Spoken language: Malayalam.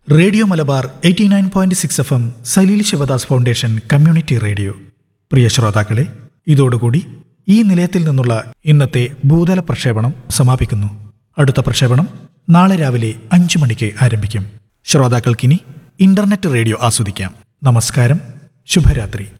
Radio Malabar 89.6 FM Saleel Sivadas foundation community radio. പ്രിയ ശ്രോതാക്കളെ, ഇതോടുകൂടി ഈ നിലയത്തിൽ നിന്നുള്ള ഇന്നത്തെ ഭൂതല പ്രക്ഷേപണം സമാപിക്കുന്നു. അടുത്ത പ്രക്ഷേപണം നാളെ രാവിലെ 5 മണിക്ക് ആരംഭിക്കും. ശ്രോതാക്കൾക്കിനി ഇന്റർനെറ്റ് റേഡിയോ ആസ്വദിക്കാം. നമസ്കാരം, ശുഭരാത്രി.